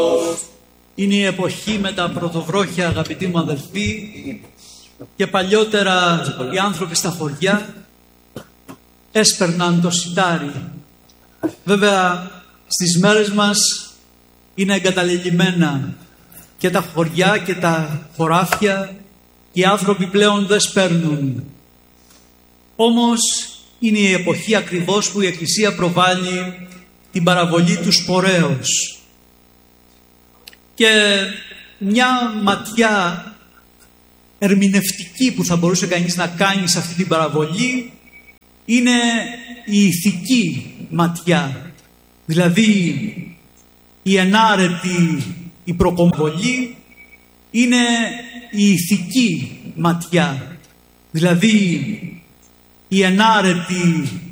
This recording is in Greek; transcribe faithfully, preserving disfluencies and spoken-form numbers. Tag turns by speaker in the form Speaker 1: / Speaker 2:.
Speaker 1: Είναι η εποχή με τα πρωτοβρόχια, αγαπητοί μου αδελφοί, και παλιότερα οι άνθρωποι στα χωριά έσπερναν το σιτάρι. Βέβαια στις μέρες μας είναι εγκαταλελειμμένα και τα χωριά και τα χωράφια και οι άνθρωποι πλέον δεν σπέρνουν. Όμως είναι η εποχή ακριβώς που η Εκκλησία προβάλλει την παραβολή του σπορέως. Και μια ματιά ερμηνευτική που θα μπορούσε κανείς να κάνει σε αυτή την παραβολή είναι η ηθική ματιά. Δηλαδή η ενάρετη, η προκομβολή είναι η ηθική ματιά. Δηλαδή η ενάρετη